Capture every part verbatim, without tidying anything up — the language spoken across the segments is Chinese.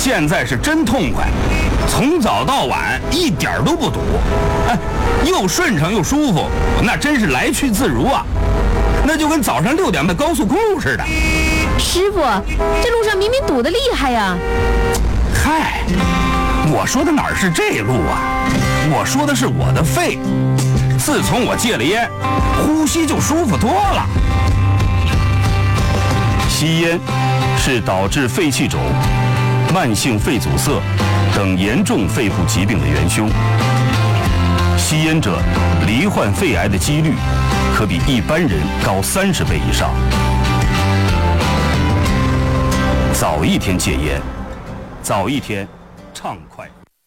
现在是真痛快，从早到晚一点都不堵，哎，又顺畅又舒服，那真是来去自如啊，那就跟早上六点的高速公路似的。 师傅，这路上明明堵得厉害呀！ 嗨，我说的哪儿是这路啊？我说的是我的肺。自从我戒了烟，呼吸就舒服多了。 吸烟是导致肺气肿、慢性肺阻塞等严重肺部疾病的元凶。吸烟者罹患肺癌的几率可比一般人高三十倍以上。早一天戒烟，早一天畅快。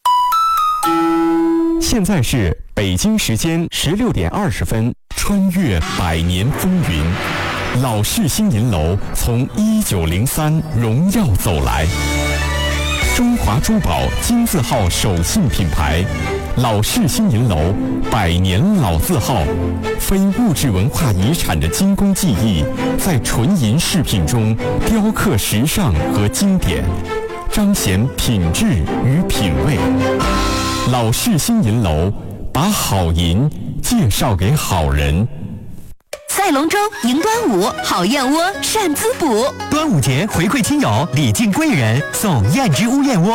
现在是北京时间十六点二十分，穿越百年风云，老式新银楼从一九零三荣耀走来。中华珠宝金字号手信品牌，老式新银楼百年老字号，非物质文化遗产的精工技艺，在纯银饰品中雕刻时尚和经典，彰显品质与品味。老式新银楼，把好银介绍给好人。 赛龙舟迎端午，好燕窝善滋补。 端午节回馈亲友，礼敬贵人，送燕之屋燕窝。